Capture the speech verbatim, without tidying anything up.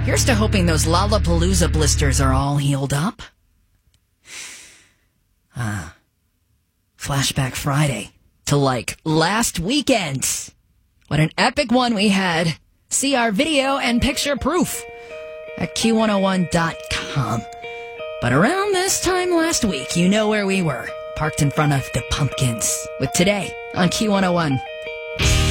Here's to hoping those Lollapalooza blisters are all healed up. Ah. Flashback Friday to, like, last weekend. What an epic one we had. See our video and picture proof at Q one oh one dot com. But around this time last week, you know where we were. Parked in front of the Pumpkins with Today on Q one oh one.